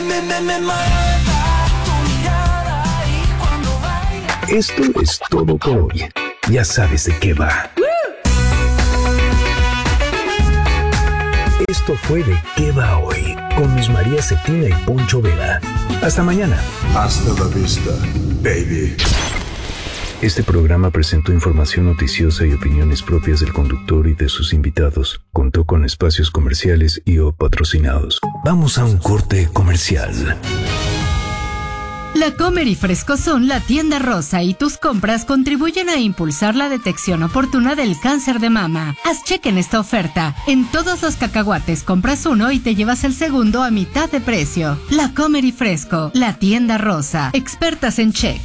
Esto es todo por hoy. Ya sabes de qué va. Esto fue De Qué Va Hoy, con Luz María Cetina y Poncho Vera. Hasta mañana. Hasta la vista, baby. Este programa presentó información noticiosa y opiniones propias del conductor y de sus invitados. Contó con espacios comerciales y o patrocinados. Vamos a un corte comercial. La Comer y Frescosón, la tienda rosa y tus compras contribuyen a impulsar la detección oportuna del cáncer de mama. Haz cheque en esta oferta. En todos los cacahuates compras uno y te llevas el segundo a mitad de precio. La Comer y Fresco, la tienda rosa. Expertas en check.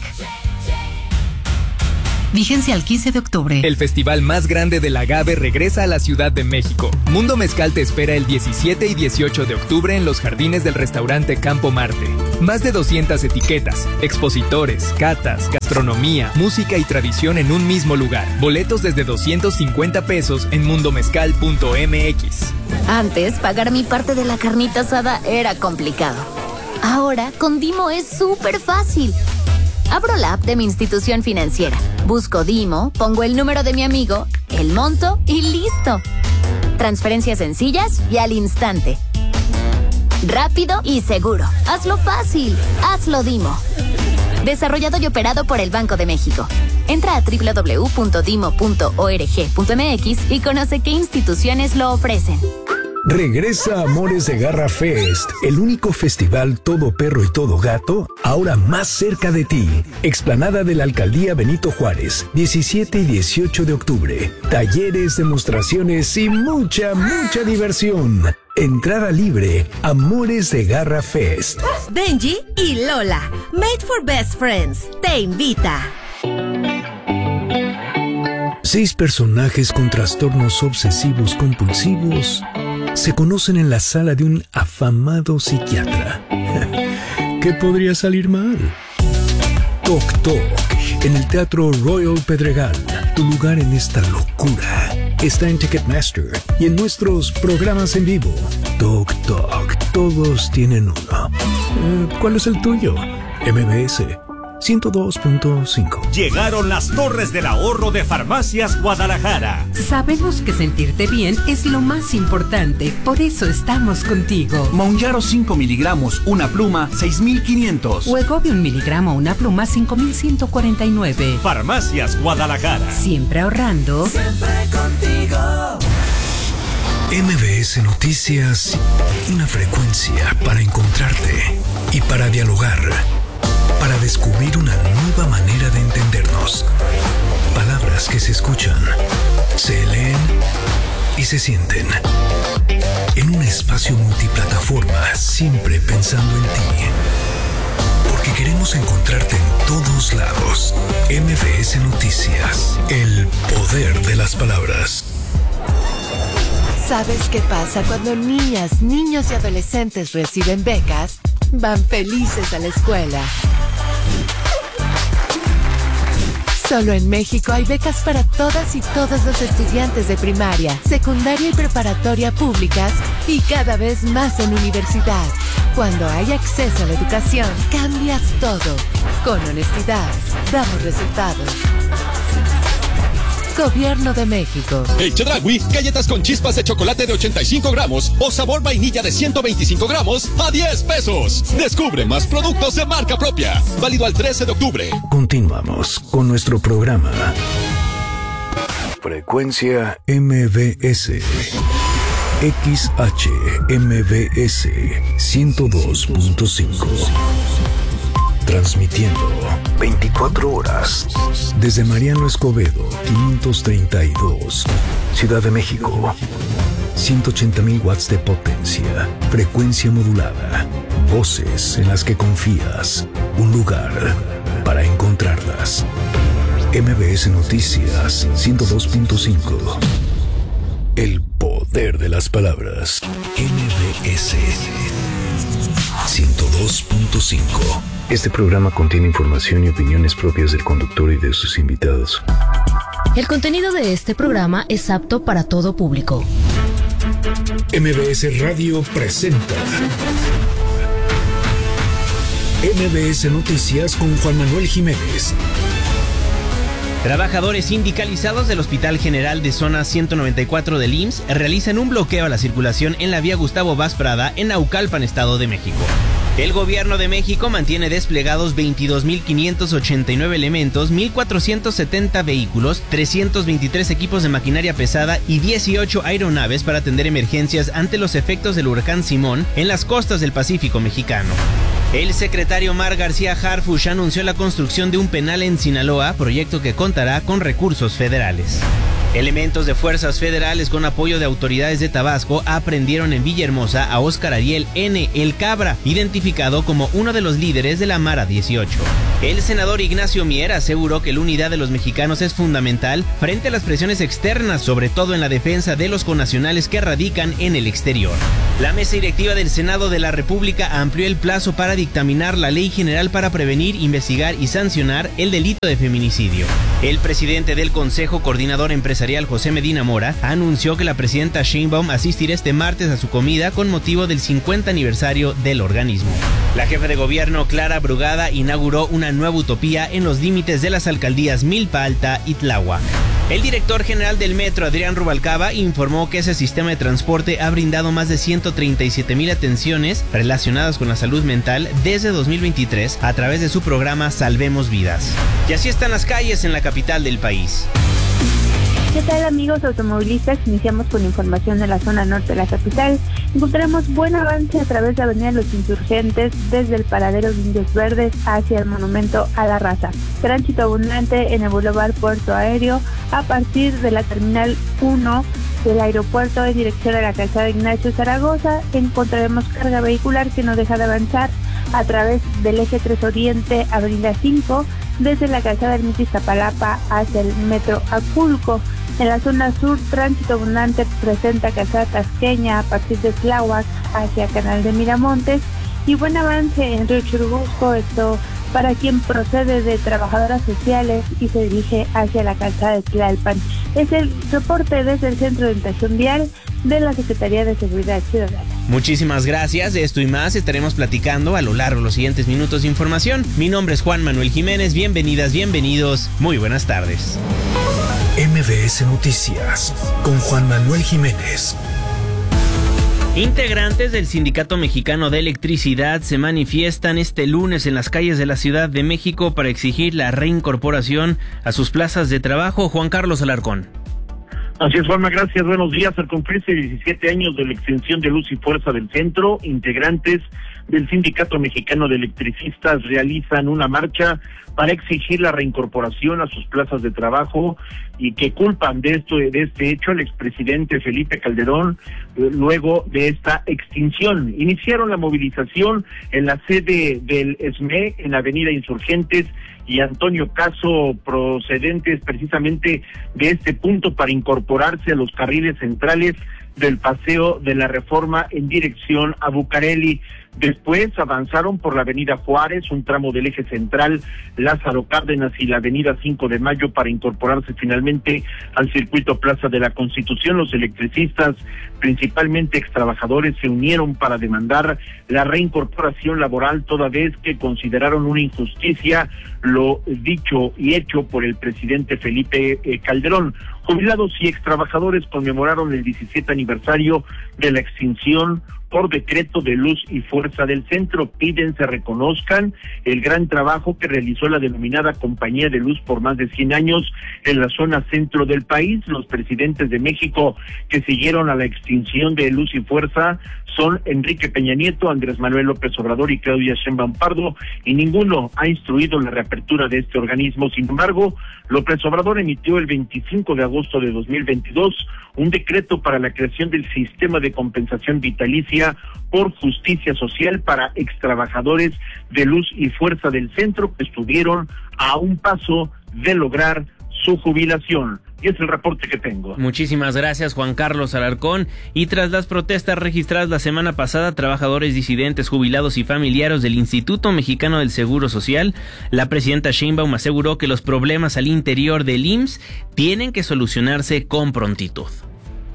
Vigencia al 15 de octubre. El festival más grande del agave regresa a la Ciudad de México. Mundo Mezcal te espera el 17 y 18 de octubre en los jardines del restaurante Campo Marte. Más de 200 etiquetas, expositores, catas, gastronomía, música y tradición en un mismo lugar. Boletos desde 250 pesos en mundomezcal.mx. Antes, pagar mi parte de la carnita asada era complicado. Ahora, con Dimo es súper fácil. Abro la app de mi institución financiera, busco Dimo, pongo el número de mi amigo, el monto y listo. Transferencias sencillas y al instante. Rápido y seguro. Hazlo fácil. Hazlo Dimo. Desarrollado y operado por el Banco de México. Entra a www.dimo.org.mx y conoce qué instituciones lo ofrecen. Regresa Amores de Garra Fest, el único festival todo perro y todo gato, ahora más cerca de ti. Explanada de la Alcaldía Benito Juárez, 17 y 18 de octubre. Talleres, demostraciones y mucha diversión. Entrada libre, Amores de Garra Fest. Benji y Lola, Made for Best Friends, te invita. 6 personajes con trastornos obsesivos compulsivos se conocen en la sala de un afamado psiquiatra. ¿Qué podría salir mal? Toc Toc, en el Teatro Royal Pedregal. Tu lugar en esta locura está en Ticketmaster y en nuestros programas en vivo. Toc Toc, todos tienen uno. ¿Cuál es el tuyo? MBS 102.5. Llegaron las Torres del Ahorro de Farmacias Guadalajara. Sabemos que sentirte bien es lo más importante, por eso estamos contigo. Mounjaro 5 miligramos, una pluma, 6,500. Wegovy 1 miligramo, una pluma, 5,149. Farmacias Guadalajara. Siempre ahorrando. Siempre contigo. MBS Noticias, una frecuencia para encontrarte y para dialogar. Para descubrir una nueva manera de entendernos. Palabras que se escuchan, se leen y se sienten. En un espacio multiplataforma, siempre pensando en ti. Porque queremos encontrarte en todos lados. MBS Noticias, el poder de las palabras. ¿Sabes qué pasa cuando niñas, niños y adolescentes reciben becas? Van felices a la escuela. Solo en México hay becas para todas y todos los estudiantes de primaria, secundaria y preparatoria públicas y cada vez más en universidad. Cuando hay acceso a la educación, cambias todo. Con honestidad, damos resultados. Gobierno de México. En Chedraui, galletas con chispas de chocolate de 85 gramos o sabor vainilla de 125 gramos a 10 pesos. Descubre más productos de marca propia. Válido al 13 de octubre. Continuamos con nuestro programa. Frecuencia MBS. XHMBS 102.5. Transmitiendo 24 horas desde Mariano Escobedo, 532, Ciudad de México. 180,000 watts de potencia, frecuencia modulada, voces en las que confías, un lugar para encontrarlas. MBS Noticias 102.5. El poder de las palabras. MBS 102.5. Este programa contiene información y opiniones propias del conductor y de sus invitados. El contenido de este programa es apto para todo público. MBS Radio presenta MBS Noticias con Juan Manuel Jiménez. Trabajadores sindicalizados del Hospital General de Zona 194 del IMSS realizan un bloqueo a la circulación en la vía Gustavo Vaz Prada en Naucalpan, Estado de México. El gobierno de México mantiene desplegados 22.589 elementos, 1.470 vehículos, 323 equipos de maquinaria pesada y 18 aeronaves para atender emergencias ante los efectos del huracán Simón en las costas del Pacífico mexicano. El secretario Omar García Harfuch anunció la construcción de un penal en Sinaloa, proyecto que contará con recursos federales. Elementos de fuerzas federales con apoyo de autoridades de Tabasco aprendieron en Villahermosa a Óscar Ariel N. El Cabra, identificado como uno de los líderes de la Mara 18. El senador Ignacio Mier aseguró que la unidad de los mexicanos es fundamental frente a las presiones externas, sobre todo en la defensa de los connacionales que radican en el exterior. La mesa directiva del Senado de la República amplió el plazo para dictaminar la Ley General para prevenir, investigar y sancionar el delito de feminicidio. El presidente del Consejo Coordinador Empresarial, José Medina Mora, anunció que la presidenta Sheinbaum asistirá este martes a su comida con motivo del 50 aniversario del organismo. La jefa de gobierno, Clara Brugada, inauguró una nueva utopía en los límites de las alcaldías Milpa Alta y Tláhuac. El director general del Metro, Adrián Rubalcaba, informó que ese sistema de transporte ha brindado más de 137,000 atenciones relacionadas con la salud mental desde 2023 a través de su programa Salvemos Vidas. Y así están las calles en la capital del país. ¿Qué tal, amigos automovilistas? Iniciamos con información de la zona norte de la capital. Encontramos buen avance a través de Avenida Los Insurgentes desde el paradero de Indios Verdes hacia el Monumento a la Raza. Tránsito abundante en el Boulevard Puerto Aéreo a partir de la Terminal 1 del aeropuerto en dirección a la calzada Ignacio Zaragoza. Encontraremos carga vehicular que no deja de avanzar a través del eje 3 Oriente, Avenida 5, desde la calzada Ermita Iztapalapa hacia el Metro Aculco. En la zona sur, tránsito abundante presenta calzada Tasqueña a partir de Tláhuac hacia Canal de Miramontes y buen avance en Río Churubusco, esto para quien procede de trabajadoras sociales y se dirige hacia la calzada de Tlalpan. Es el reporte desde el Centro de Orientación Vial de la Secretaría de Seguridad Ciudadana. Muchísimas gracias, de esto y más estaremos platicando a lo largo de los siguientes minutos de información. Mi nombre es Juan Manuel Jiménez, bienvenidas, bienvenidos, muy buenas tardes. MBS Noticias con Juan Manuel Jiménez. Integrantes del Sindicato Mexicano de Electricidad se manifiestan este lunes en las calles de la Ciudad de México para exigir la reincorporación a sus plazas de trabajo. Juan Carlos Alarcón. Así es, Juanma, gracias, buenos días. Al cumplirse 17 años de la extensión de Luz y Fuerza del Centro, integrantes del Sindicato Mexicano de Electricistas realizan una marcha para exigir la reincorporación a sus plazas de trabajo y que culpan de este hecho al expresidente Felipe Calderón luego de esta extinción. Iniciaron la movilización en la sede del ESME en la Avenida Insurgentes y Antonio Caso, procedentes precisamente de este punto para incorporarse a los carriles centrales del Paseo de la Reforma en dirección a Bucareli. Después avanzaron por la Avenida Juárez, un tramo del eje central, Lázaro Cárdenas y la Avenida 5 de Mayo para incorporarse finalmente al circuito Plaza de la Constitución. Los electricistas, principalmente extrabajadores, se unieron para demandar la reincorporación laboral, toda vez que consideraron una injusticia lo dicho y hecho por el presidente Felipe Calderón. Jubilados y extrabajadores conmemoraron el 17 aniversario de la extinción por decreto de Luz y Fuerza del Centro. Piden se reconozcan el gran trabajo que realizó la denominada Compañía de Luz por más de 100 años en la zona centro del país. Los presidentes de México que siguieron a la extinción de Luz y Fuerza son Enrique Peña Nieto, Andrés Manuel López Obrador y Claudia Sheinbaum Pardo, y ninguno ha instruido la reapertura de este organismo. Sin embargo, López Obrador emitió el 25 de agosto de 2022 un decreto para la creación del sistema de compensación vitalicia por justicia social para extrabajadores de Luz y Fuerza del Centro que estuvieron a un paso de lograr su jubilación. Y es el reporte que tengo. Muchísimas gracias, Juan Carlos Alarcón. Y tras las protestas registradas la semana pasada, trabajadores disidentes, jubilados y familiares del Instituto Mexicano del Seguro Social, la presidenta Sheinbaum aseguró que los problemas al interior del IMSS tienen que solucionarse con prontitud.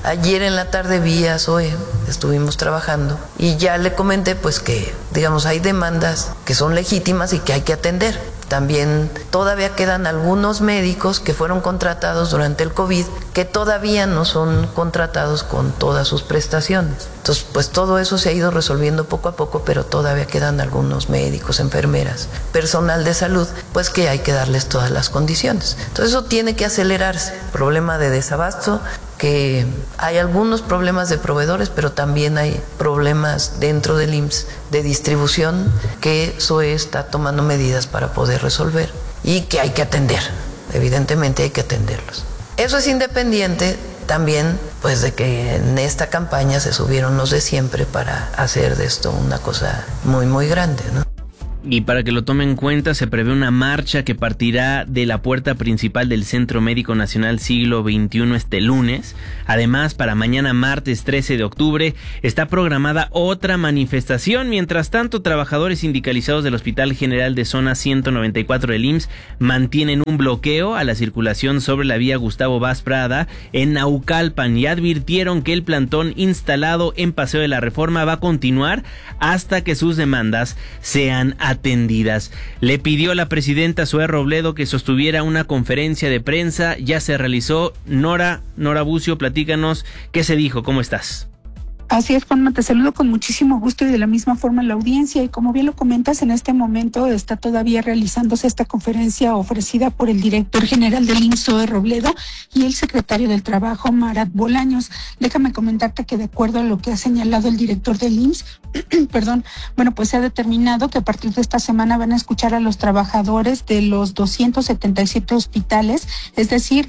Ayer en la tarde vía SOE, estuvimos trabajando y ya le comenté pues que, digamos, hay demandas que son legítimas y que hay que atender. También todavía quedan algunos médicos que fueron contratados durante el COVID que todavía no son contratados con todas sus prestaciones. Entonces, pues todo eso se ha ido resolviendo poco a poco, pero todavía quedan algunos médicos, enfermeras, personal de salud, pues que hay que darles todas las condiciones. Entonces eso tiene que acelerarse. Problema de desabasto, que hay algunos problemas de proveedores, pero también hay problemas dentro del IMSS de distribución que SOE está tomando medidas para poder resolver y que hay que atender. Evidentemente hay que atenderlos. Eso es independiente también pues de que en esta campaña se subieron los de siempre para hacer de esto una cosa muy muy grande, ¿no? Y para que lo tome en cuenta, se prevé una marcha que partirá de la puerta principal del Centro Médico Nacional Siglo XXI este lunes. Además, para mañana martes 13 de octubre está programada otra manifestación. Mientras tanto, trabajadores sindicalizados del Hospital General de Zona 194 del IMSS mantienen un bloqueo a la circulación sobre la vía Gustavo Vaz Prada en Naucalpan y advirtieron que el plantón instalado en Paseo de la Reforma va a continuar hasta que sus demandas sean atendidas. Le pidió a la presidenta Zoé Robledo que sostuviera una conferencia de prensa. Ya se realizó. Nora Bucio, platícanos qué se dijo. ¿Cómo estás? Así es, Juanma, te saludo con muchísimo gusto y de la misma forma la audiencia. Y como bien lo comentas, en este momento está todavía realizándose esta conferencia ofrecida por el director general del IMSS, Zoé Robledo, y el secretario del Trabajo, Marat Bolaños. Déjame comentarte que de acuerdo a lo que ha señalado el director del IMSS, pues se ha determinado que a partir de esta semana van a escuchar a los trabajadores de los 277 hospitales, es decir,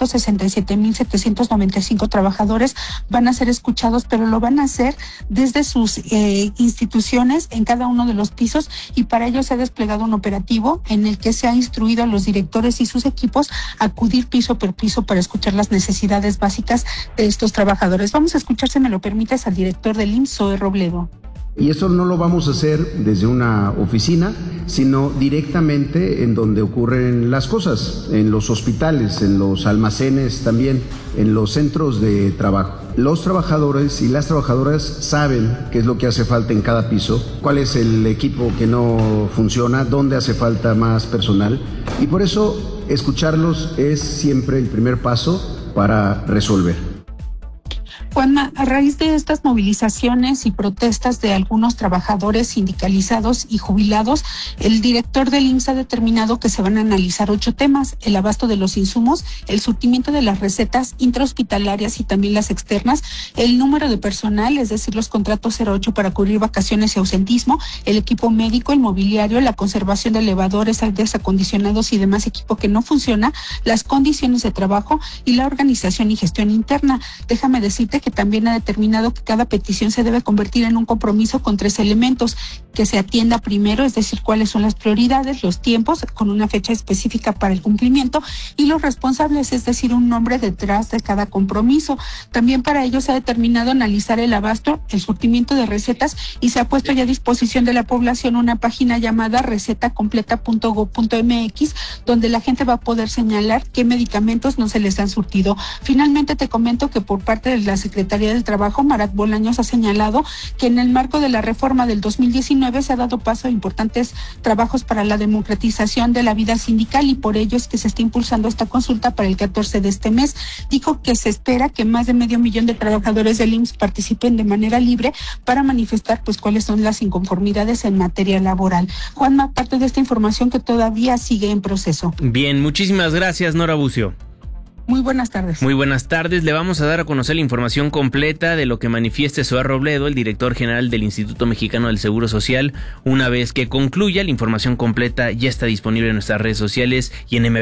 267,795 trabajadores van a ser escuchados, pero lo van a hacer desde sus instituciones en cada uno de los pisos, y para ello se ha desplegado un operativo en el que se ha instruido a los directores y sus equipos a acudir piso por piso para escuchar las necesidades básicas de estos trabajadores. Vamos a escuchar, si me lo permites, al director del IMSS, Zoé Robledo. Y eso no lo vamos a hacer desde una oficina, sino directamente en donde ocurren las cosas, en los hospitales, en los almacenes también, en los centros de trabajo. Los trabajadores y las trabajadoras saben qué es lo que hace falta en cada piso, cuál es el equipo que no funciona, dónde hace falta más personal, y por eso escucharlos es siempre el primer paso para resolver. Juanma, a raíz de estas movilizaciones y protestas de algunos trabajadores sindicalizados y jubilados, el director del IMSS ha determinado que se van a analizar 8 temas: el abasto de los insumos, el surtimiento de las recetas intrahospitalarias y también las externas, el número de personal, es decir, los contratos 08 para cubrir vacaciones y ausentismo, el equipo médico, el mobiliario, la conservación de elevadores, aires acondicionados y demás equipo que no funciona, las condiciones de trabajo y la organización y gestión interna. Déjame decirte que también ha determinado que cada petición se debe convertir en un compromiso con 3 elementos: que se atienda primero, es decir, cuáles son las prioridades, los tiempos, con una fecha específica para el cumplimiento, y los responsables, es decir, un nombre detrás de cada compromiso. También para ello se ha determinado analizar el abasto, el surtimiento de recetas, y se ha puesto ya a disposición de la población una página llamada recetacompleta.gov.mx, donde la gente va a poder señalar qué medicamentos no se les han surtido. Finalmente te comento que por parte de la Secretaría del Trabajo, Marat Bolaños ha señalado que en el marco de la reforma del 2019 se ha dado paso a importantes trabajos para la democratización de la vida sindical, y por ello es que se está impulsando esta consulta para el 14 de este mes. Dijo que se espera que más de 500,000 de trabajadores del IMSS participen de manera libre para manifestar pues cuáles son las inconformidades en materia laboral. Juanma, parte de esta información que todavía sigue en proceso. Bien, muchísimas gracias, Nora Bucio. Muy buenas tardes. Muy buenas tardes. Le vamos a dar a conocer la información completa de lo que manifieste Zoé Robledo, el director general del Instituto Mexicano del Seguro Social. Una vez que concluya, la información completa ya está disponible en nuestras redes sociales y en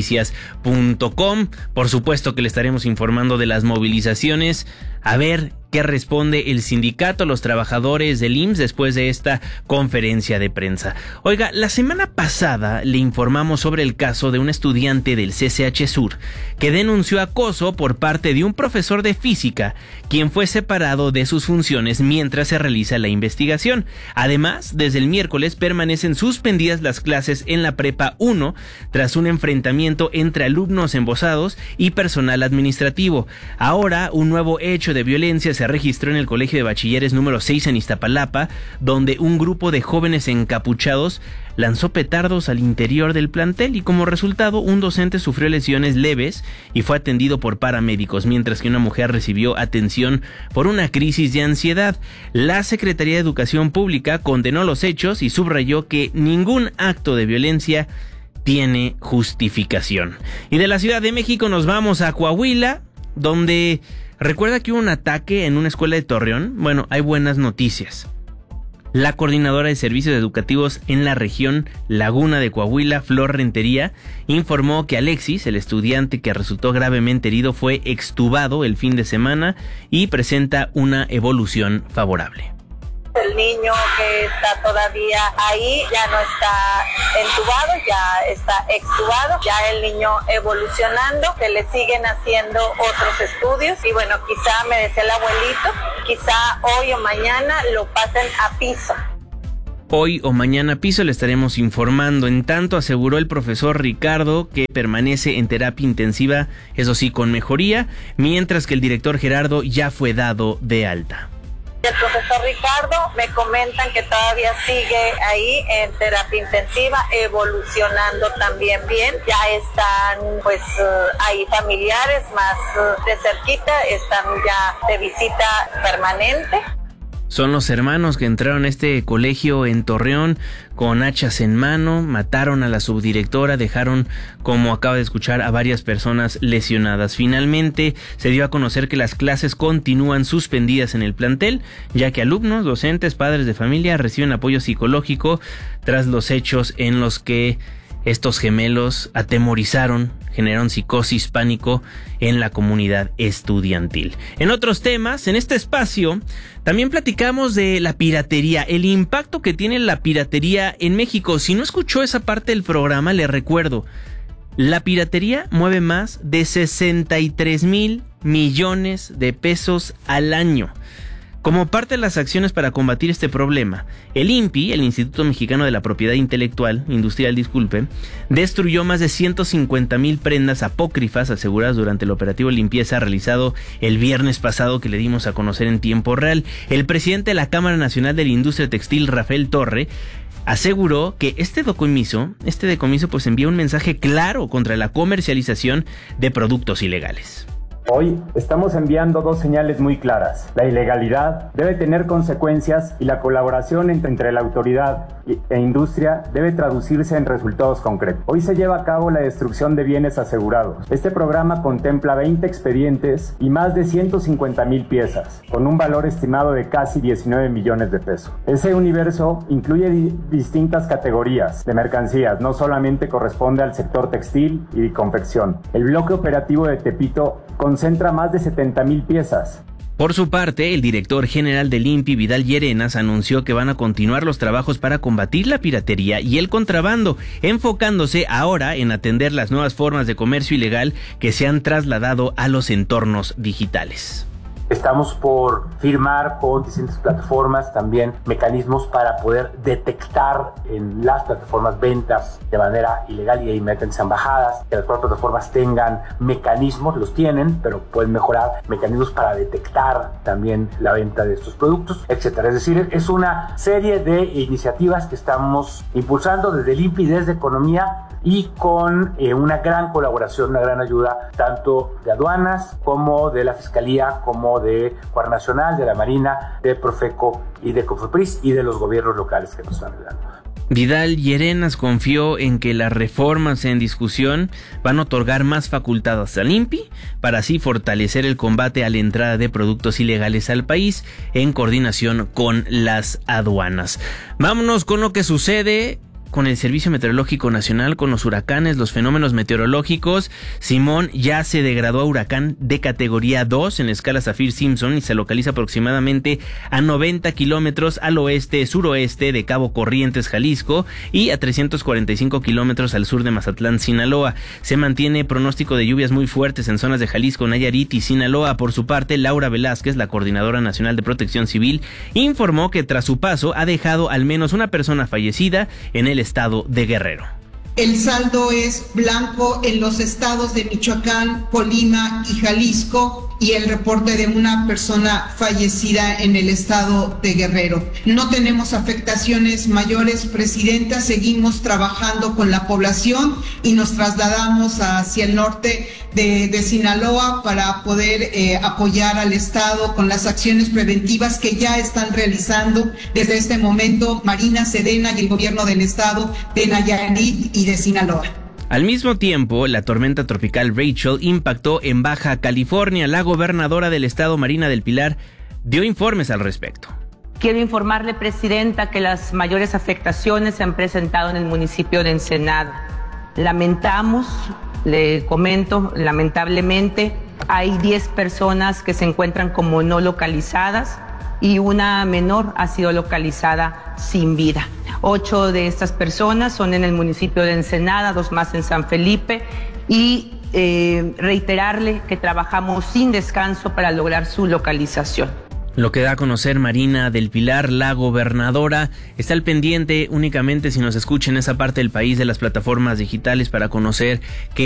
mbsnoticias.com. Por supuesto que le estaremos informando de las movilizaciones. A ver qué responde el sindicato, los trabajadores del IMSS después de esta conferencia de prensa. Oiga, la semana pasada le informamos sobre el caso de un estudiante del CCH Sur que denunció acoso por parte de un profesor de física, quien fue separado de sus funciones mientras se realiza la investigación. Además, desde el miércoles permanecen suspendidas las clases en la Prepa 1 tras un enfrentamiento entre alumnos embosados y personal administrativo. Ahora, un nuevo hecho de violencia se registró en el Colegio de Bachilleres número 6 en Iztapalapa, donde un grupo de jóvenes encapuchados lanzó petardos al interior del plantel y como resultado un docente sufrió lesiones leves y fue atendido por paramédicos, mientras que una mujer recibió atención por una crisis de ansiedad. La Secretaría de Educación Pública condenó los hechos y subrayó que ningún acto de violencia tiene justificación. Y de la Ciudad de México nos vamos a Coahuila, donde recuerda que hubo un ataque en una escuela de Torreón. Bueno, hay buenas noticias. La coordinadora de servicios educativos en la región Laguna de Coahuila, Flor Rentería, informó que Alexis, el estudiante que resultó gravemente herido, fue extubado el fin de semana y presenta una evolución favorable. El niño que está todavía ahí ya no está entubado, ya está extubado, ya el niño evolucionando, se le siguen haciendo otros estudios y bueno, quizá me decía el abuelito, quizá hoy o mañana lo pasen a piso. Hoy o mañana piso, le estaremos informando. En tanto, aseguró el profesor Ricardo que permanece en terapia intensiva, eso sí, con mejoría, mientras que el director Gerardo ya fue dado de alta. El profesor Ricardo me comentan que todavía sigue ahí en terapia intensiva, evolucionando también bien. Ya están pues ahí familiares más de cerquita, están ya de visita permanente. Son los hermanos que entraron a este colegio en Torreón con hachas en mano, mataron a la subdirectora, dejaron, como acaba de escuchar, a varias personas lesionadas. Finalmente se dio a conocer que las clases continúan suspendidas en el plantel, ya que alumnos, docentes, padres de familia reciben apoyo psicológico tras los hechos en los que estos gemelos atemorizaron, generaron psicosis, pánico en la comunidad estudiantil. En otros temas, en este espacio, también platicamos de la piratería, el impacto que tiene la piratería en México. Si no escuchó esa parte del programa, le recuerdo, la piratería mueve más de 63,000 millones de pesos al año. Como parte de las acciones para combatir este problema, el INPI, el Instituto Mexicano de la Propiedad Industrial, destruyó más de 150,000 prendas apócrifas aseguradas durante el operativo limpieza realizado el viernes pasado, que le dimos a conocer en tiempo real. El presidente de la Cámara Nacional de la Industria Textil, Rafael Torre, aseguró que este decomiso pues envía un mensaje claro contra la comercialización de productos ilegales. Hoy estamos enviando dos señales muy claras. La ilegalidad debe tener consecuencias y la colaboración entre la autoridad e industria debe traducirse en resultados concretos. Hoy se lleva a cabo la destrucción de bienes asegurados. Este programa contempla 20 expedientes y más de 150,000 piezas, con un valor estimado de casi 19 millones de pesos. Ese universo incluye distintas categorías de mercancías, no solamente corresponde al sector textil y confección. El bloque operativo de Tepito concentra más de 70,000 piezas. Por su parte, el director general del INPI, Vidal Llerenas, anunció que van a continuar los trabajos para combatir la piratería y el contrabando, enfocándose ahora en atender las nuevas formas de comercio ilegal que se han trasladado a los entornos digitales. Estamos por firmar con distintas plataformas también mecanismos para poder detectar en las plataformas ventas de manera ilegal y ahí métanse embajadas, que las plataformas tengan mecanismos, los tienen, pero pueden mejorar mecanismos para detectar también la venta de estos productos, etcétera. Es decir, es una serie de iniciativas que estamos impulsando desde el INPI, desde Economía, y con una gran colaboración, una gran ayuda tanto de aduanas como de la Fiscalía, como de Guardia Nacional, de la Marina, de Profeco y de Cofepris y de los gobiernos locales que nos están ayudando. Vidal Llerenas confió en que las reformas en discusión van a otorgar más facultades al INPI para así fortalecer el combate a la entrada de productos ilegales al país en coordinación con las aduanas. Vámonos con lo que sucede con el Servicio Meteorológico Nacional, con los huracanes, los fenómenos meteorológicos. Simón ya se degradó a huracán de categoría 2 en la escala Saffir-Simpson y se localiza aproximadamente a 90 kilómetros al oeste-suroeste de Cabo Corrientes, Jalisco, y a 345 kilómetros al sur de Mazatlán, Sinaloa. Se mantiene pronóstico de lluvias muy fuertes en zonas de Jalisco, Nayarit y Sinaloa. Por su parte, Laura Velázquez, la Coordinadora Nacional de Protección Civil, informó que tras su paso ha dejado al menos una persona fallecida en el estado de Guerrero. El saldo es blanco en los estados de Michoacán, Colima y Jalisco, y el reporte de una persona fallecida en el estado de Guerrero. No tenemos afectaciones mayores, Presidenta. Seguimos trabajando con la población y nos trasladamos hacia el norte de Sinaloa para poder apoyar al estado con las acciones preventivas que ya están realizando desde este momento Marina, Sedena y el gobierno del estado de Nayarit y de Sinaloa. Al mismo tiempo, la tormenta tropical Rachel impactó en Baja California. La gobernadora del estado, Marina del Pilar, dio informes al respecto. Quiero informarle, Presidenta, que las mayores afectaciones se han presentado en el municipio de Ensenada. Lamentamos, le comento, lamentablemente, hay 10 personas que se encuentran como no localizadas y una menor ha sido localizada sin vida. 8 de estas personas son en el municipio de Ensenada, 2 más en San Felipe, y reiterarle que trabajamos sin descanso para lograr su localización. Lo que da a conocer Marina del Pilar, la gobernadora, está al pendiente únicamente si nos escucha en esa parte del país de las plataformas digitales para conocer qué